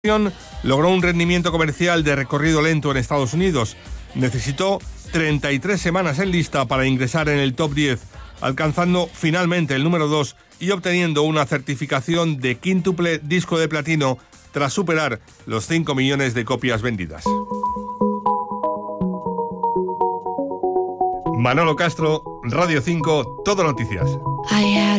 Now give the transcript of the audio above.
Logró un rendimiento comercial de recorrido lento en Estados Unidos. Necesitó 33 semanas en lista para ingresar en el top 10, alcanzando finalmente el número 2 y obteniendo una certificación de quíntuple disco de platino tras superar los 5 millones de copias vendidas. Manolo Castro, Radio 5, Todo Noticias.